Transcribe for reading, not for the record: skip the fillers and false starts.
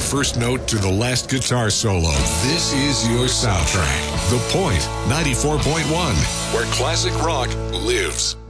first note to the last guitar solo. This is your soundtrack. The Point 94.1, where classic rock lives.